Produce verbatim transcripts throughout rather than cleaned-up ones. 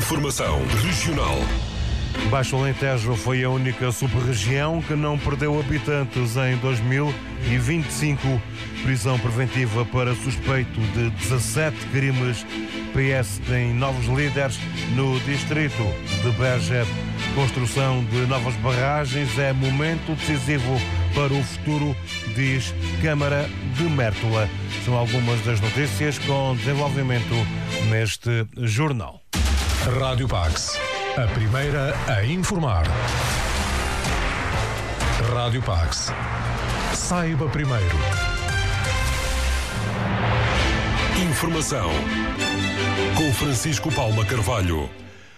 Informação regional. Baixo Alentejo foi a única sub-região que não perdeu habitantes em dois mil e vinte e cinco. Prisão preventiva para suspeito de dezassete crimes. P S tem novos líderes no distrito de Beja. Construção de novas barragens é momento decisivo para o futuro, diz Câmara de Mértola. São algumas das notícias com desenvolvimento neste jornal. Rádio Pax, a primeira a informar. Rádio Pax. Saiba primeiro. Informação com Francisco Paula Carvalho.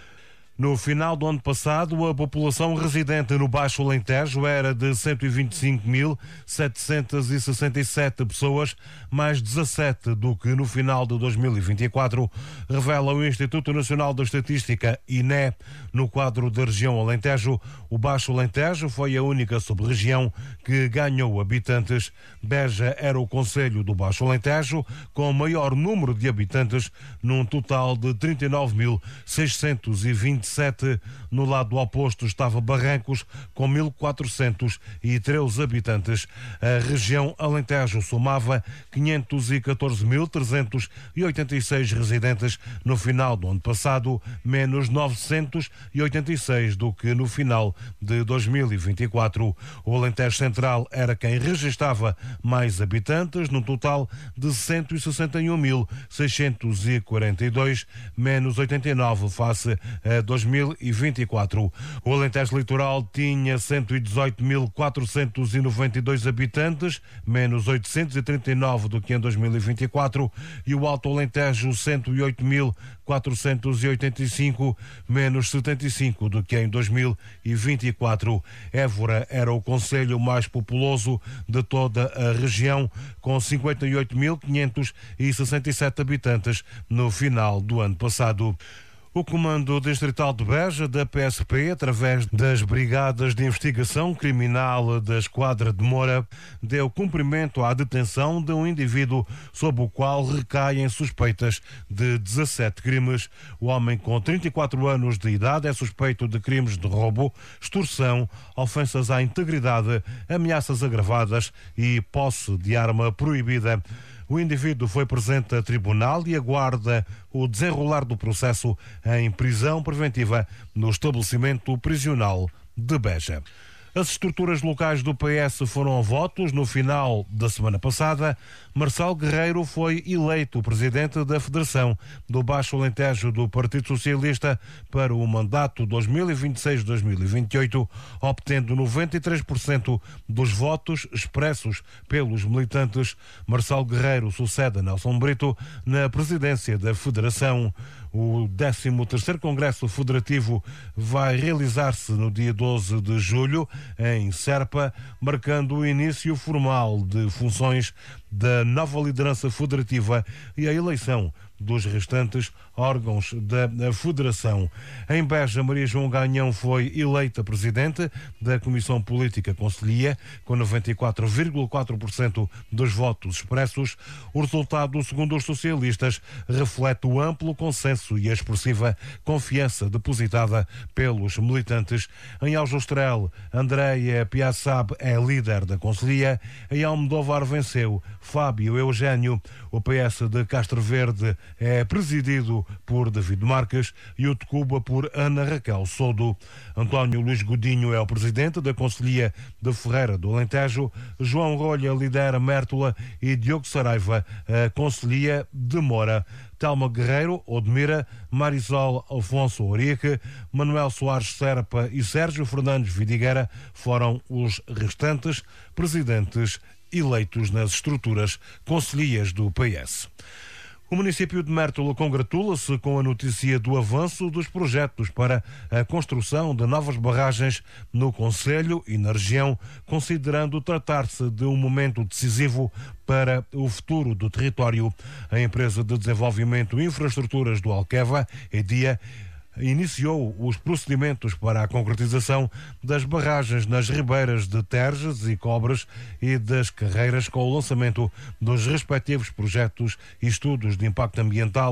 No final do ano passado, a população residente no Baixo Alentejo era de cento e vinte e cinco mil setecentas e sessenta e sete pessoas, mais dezassete do que no final de dois mil e vinte e quatro, revela o Instituto Nacional da Estatística, I N E. No quadro da região Alentejo, o Baixo Alentejo foi a única sub-região que ganhou habitantes. Beja era o concelho do Baixo Alentejo com maior número de habitantes, num total de trinta e nove mil seiscentos e vinte e sete. No lado oposto estava Barrancos, com mil quatrocentos e treze habitantes. A região Alentejo somava quinhentos e catorze mil trezentos e oitenta e seis residentes no final do ano passado, menos novecentos e oitenta e seis do que no final de dois mil e vinte e quatro. O Alentejo Central era quem registava mais habitantes, num total de cento e sessenta e um mil seiscentos e quarenta e dois, menos oitenta e nove face a dois mil e vinte e quatro. O Alentejo Litoral tinha cento e dezoito mil quatrocentos e noventa e dois habitantes, menos oitocentos e trinta e nove do que em dois mil e vinte e quatro, e o Alto Alentejo cento e oito mil quatrocentos e oitenta e cinco, menos setenta e cinco do que em dois mil e vinte e quatro. Évora era o concelho mais populoso de toda a região, com cinquenta e oito mil quinhentos e sessenta e sete habitantes no final do ano passado. O Comando Distrital de Beja, da P S P, através das Brigadas de Investigação Criminal da Esquadra de Moura, deu cumprimento à detenção de um indivíduo sob o qual recaem suspeitas de dezassete crimes. O homem, com trinta e quatro anos de idade, é suspeito de crimes de roubo, extorsão, ofensas à integridade, ameaças agravadas e posse de arma proibida. O indivíduo foi presente a tribunal e aguarda o desenrolar do processo em prisão preventiva no estabelecimento prisional de Beja. As estruturas locais do P S foram a votos no final da semana passada. Marcelo Guerreiro foi eleito presidente da Federação do Baixo Alentejo do Partido Socialista para o mandato dois mil e vinte e seis a dois mil e vinte e oito, obtendo noventa e três por cento dos votos expressos pelos militantes. Marcelo Guerreiro sucede a Nelson Brito na presidência da Federação. O décimo terceiro Congresso Federativo vai realizar-se no dia doze de julho em Serpa, marcando o início formal de funções da nova liderança federativa e a eleição dos restantes órgãos da Federação. Em Beja, Maria João Ganhão foi eleita presidente da Comissão Política Conselhia, com noventa e quatro vírgula quatro por cento dos votos expressos. O resultado, segundo os socialistas, reflete o amplo consenso e a expressiva confiança depositada pelos militantes. Em Aljustrel, Andréia Piaçab é líder da Conselhia. Em Almodóvar venceu Fábio Eugênio. O P S de Castro Verde é presidido por David Marques e o de Cuba por Ana Raquel Sodo. António Luís Godinho é o presidente da Conselhia de Ferreira do Alentejo. João Rolha lidera Mértola e Diogo Saraiva a Conselhia de Moura. Telma Guerreiro, Odmira, Marisol Afonso Orique, Manuel Soares Serpa e Sérgio Fernandes Vidigueira foram os restantes presidentes eleitos nas estruturas concelhias do P S. O município de Mértola congratula-se com a notícia do avanço dos projetos para a construção de novas barragens no concelho e na região, considerando tratar-se de um momento decisivo para o futuro do território. A empresa de desenvolvimento e infraestruturas do Alqueva, EDIA, iniciou os procedimentos para a concretização das barragens nas ribeiras de Terges e Cobres e das Carreiras, com o lançamento dos respectivos projetos e estudos de impacto ambiental.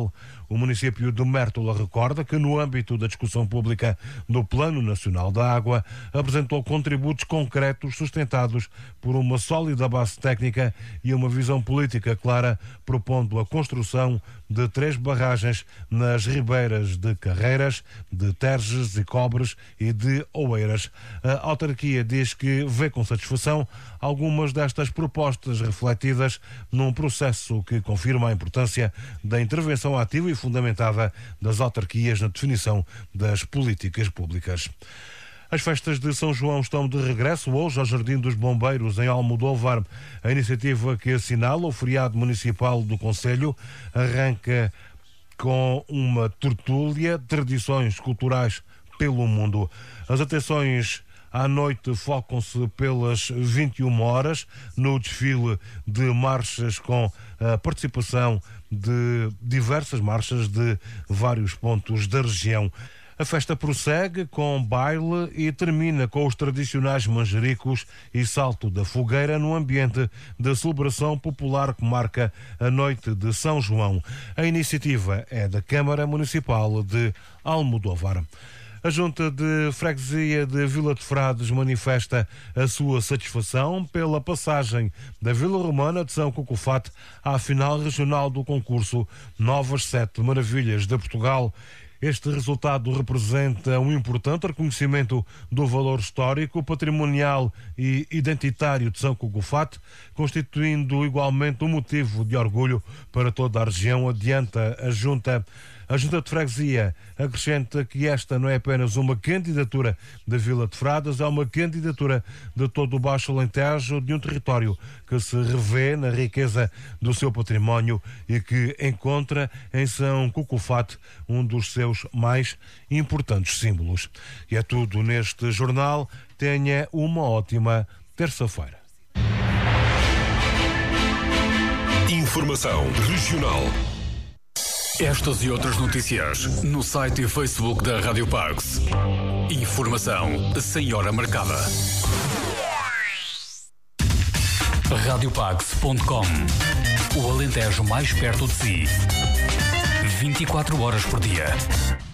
O município de Mértola recorda que, no âmbito da discussão pública do Plano Nacional da Água, apresentou contributos concretos sustentados por uma sólida base técnica e uma visão política clara, propondo a construção de três barragens nas ribeiras de Carreiras, de Terges e Cobres e de Oeiras. A autarquia diz que vê com satisfação algumas destas propostas refletidas num processo que confirma a importância da intervenção ativa e fundamentada das autarquias na definição das políticas públicas. As festas de São João estão de regresso hoje ao Jardim dos Bombeiros, em Almodóvar. A iniciativa, que assinala o feriado municipal do concelho, arranca com uma tertúlia, tradições culturais pelo mundo. As atenções à noite focam-se pelas vinte e uma horas no desfile de marchas com a participação de diversas marchas de vários pontos da região. A festa prossegue com baile e termina com os tradicionais manjericos e salto da fogueira no ambiente da celebração popular que marca a noite de São João. A iniciativa é da Câmara Municipal de Almodóvar. A Junta de Freguesia de Vila de Frades manifesta a sua satisfação pela passagem da Vila Romana de São Cucufate à final regional do concurso Novas Sete Maravilhas de Portugal. Este resultado representa um importante reconhecimento do valor histórico, patrimonial e identitário de São Cucufate, constituindo igualmente um motivo de orgulho para toda a região, adianta a Junta. A Junta de Freguesia acrescenta que esta não é apenas uma candidatura da Vila de Frades, é uma candidatura de todo o Baixo Alentejo, de um território que se revê na riqueza do seu património e que encontra em São Cucufate um dos seus mais importantes símbolos. E é tudo neste jornal. Tenha uma ótima terça-feira. Informação regional. Estas e outras notícias no site e Facebook da Rádio Pax. Informação sem hora marcada. rádio pax ponto com. O Alentejo mais perto de si. vinte e quatro horas por dia.